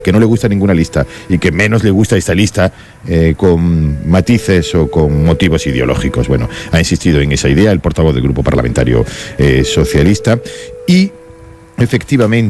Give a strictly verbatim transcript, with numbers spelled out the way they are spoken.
que no le gusta ninguna lista y que menos le gusta esta lista eh, con matices o con motivos ideológicos. Bueno, ha insistido en esa idea el portavoz del Grupo Parlamentario eh, Socialista y efectivamente